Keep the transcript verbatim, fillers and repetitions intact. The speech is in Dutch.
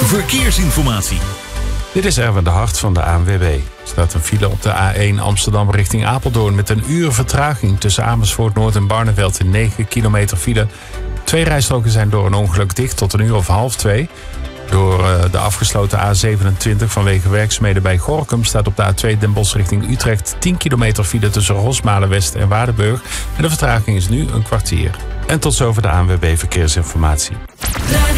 verkeersinformatie. Dit is Erwin de Hart van de A N W B. Er staat een file op de A één Amsterdam richting Apeldoorn met een uur vertraging tussen Amersfoort Noord en Barneveld in negen kilometer file. Twee rijstroken zijn door een ongeluk dicht tot een uur of half twee. Door uh, de afgesloten A zevenentwintig vanwege werkzaamheden bij Gorinchem staat op de A twee Den Bosch richting Utrecht tien kilometer file tussen Rosmalen West en Waardenburg. En de vertraging is nu een kwartier. En tot zover de A N W B Verkeersinformatie.